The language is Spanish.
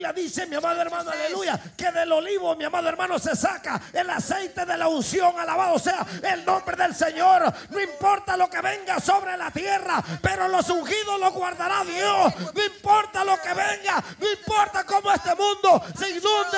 Dice, mi amado hermano, aleluya, que del olivo, mi amado hermano, se saca el aceite de la unción. Alabado sea el nombre del Señor. No importa lo que venga sobre la tierra, pero los ungidos los guardará Dios. No importa lo que venga, no importa cómo este mundo se inunde